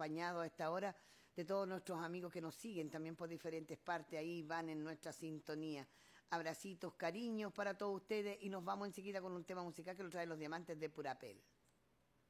acompañados a esta hora de todos nuestros amigos que nos siguen también por diferentes partes, ahí van en nuestra sintonía. Abracitos, cariños para todos ustedes y nos vamos enseguida con un tema musical que lo trae Los Diamantes de Purapel.